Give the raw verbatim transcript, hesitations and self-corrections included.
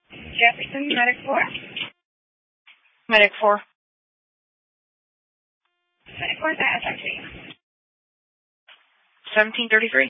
Jefferson, Medic four. Medic four. Medic four, that is actually. seventeen thirty-three.